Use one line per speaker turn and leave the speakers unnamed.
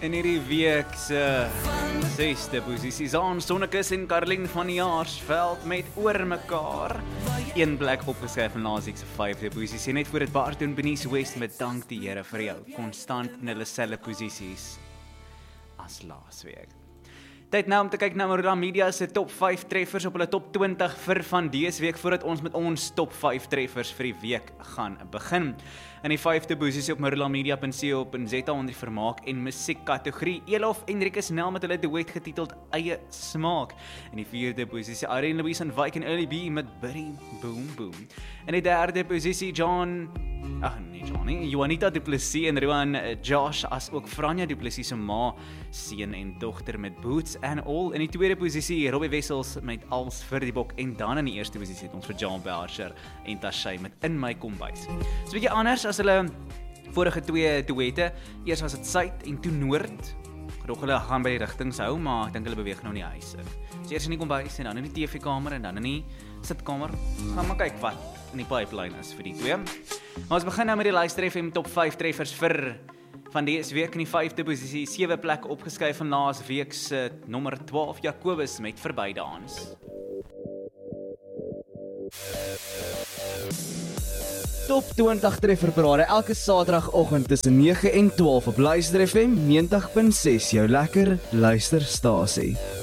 In hierdie week se 6de posisie staan Sonnekus en Karlien van Jaarsveld met Oor mekaar. Een plek opgeskryf in laasweek se 5de posisie. Net voor dit Bart doen Benice West met dank die Here vir jou. Konstant in hulle selfe posisies as laasweek. Tyd nou om te kyk na Marula Media se top 5 treffers op hulle top 20 vir van dese week voordat ons met ons top 5 treffers vir die week gaan begin. In die 5de posisie op marulamedia.co.za onder die vermaak en musiek kategorie Elof en Rikus Nel met hulle duet getiteld Eie Smaak. In die 4de posisie Irene Louise en Wyk en Early B met Buddy Boom Boom. In die 3de posisie Juanita Du Plessis en Rowan Josh as ook Franja Du Plessis se ma, seun en dogter met Boots and All. In die 2de posisie Robbie Wessels met Als vir die Bok en dan in die 1ste posisie het ons vir John Belcher en Tashay met In My Kombuis. So 'n bietjie anders as hulle vorige 2 duette. Eers was dit Suid en toe Noord. Gedog hulle gaan by die rigtings hou, maar ek dink hulle beweeg nou in die huis in. So eers in die kombuis en dan in die TV-kamer en dan in die sitkamer. Gaan maar kyk wat in die pipeline is vir die 2. Maar ons begin nou met die Luister FM top 5 treffers vir van dese week in die 5de posisie, 7 plekke opgeskryf van laas week se nommer 12 Jacobus met Verbydans.
Top 20 trefferparade elke Saterdagoggend tussen 9 en 12 op Luister FM 90.6, jou lekker luisterstasie.